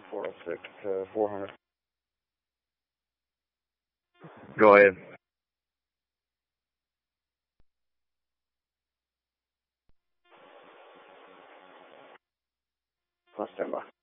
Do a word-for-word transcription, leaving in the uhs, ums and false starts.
four oh six to four hundred. Go ahead. I'll stand by.